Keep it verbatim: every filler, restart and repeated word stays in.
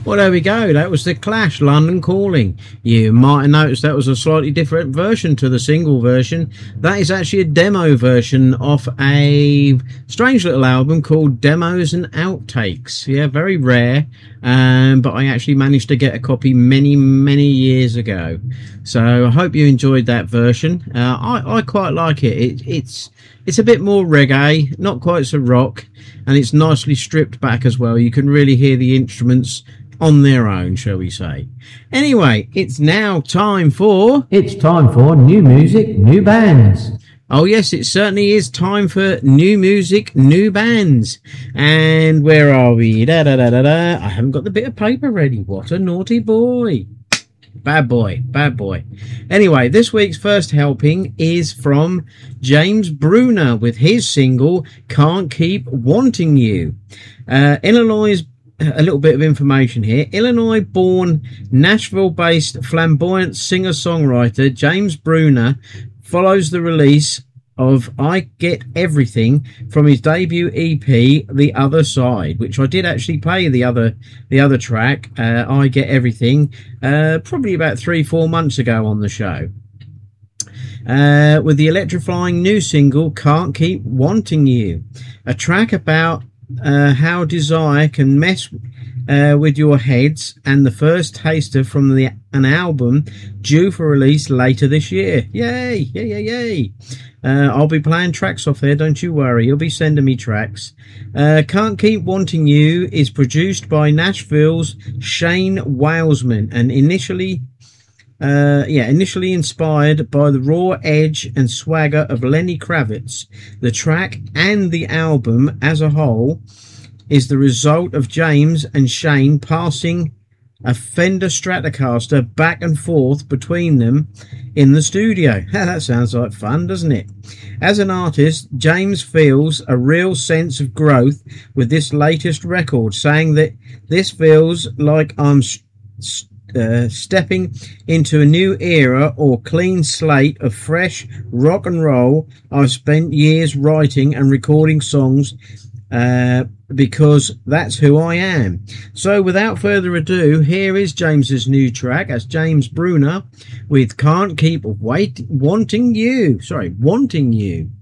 Well, there we go. That was The Clash, London Calling. You might have noticed that was a slightly different version to the single version. That is actually a demo version of a strange little album called Demos and Outtakes. Yeah, very rare, um, but I actually managed to get a copy many, many years ago. So I hope you enjoyed that version. Uh, I, I quite like it. it. It's it's a bit more reggae, not quite so rock, and it's nicely stripped back as well. You can really hear the instruments on their own, shall we say. Anyway, it's now time for... It's time for new music, new bands. Oh yes, it certainly is time for new music, new bands. And where are we? Da, da, da, da, da. I haven't got the bit of paper ready. What a naughty boy. Bad boy, bad boy. Anyway, this week's first helping is from James Bruner with his single, Can't Keep Wanting You. Uh, Illinois' a little bit of information here. Illinois-born, Nashville-based flamboyant singer-songwriter James Bruner follows the release of I Get Everything from his debut E P, The Other Side, which I did actually play the other the other track, uh, I Get Everything, uh, probably about three, four months ago on the show. Uh, with the electrifying new single, Can't Keep Wanting You, a track about Uh, how desire can mess uh, with your heads, and the first taster from the an album due for release later this year. Yay, yay, yay, yay. Uh, I'll be playing tracks off there, don't you worry. You'll be sending me tracks. Uh, Can't Keep Wanting You is produced by Nashville's Shane Walesman, and initially Uh, yeah, initially inspired by the raw edge and swagger of Lenny Kravitz. The track and the album as a whole is the result of James and Shane passing a Fender Stratocaster back and forth between them in the studio. That sounds like fun, doesn't it? As an artist, James feels a real sense of growth with this latest record, saying that this feels like I'm st- Uh, stepping into a new era or clean slate of fresh rock and roll. I've spent years writing and recording songs uh, because that's who I am. So without further ado, here is James's new track. That's James Bruner with Can't Keep Wait Wanting You. Sorry, Wanting You.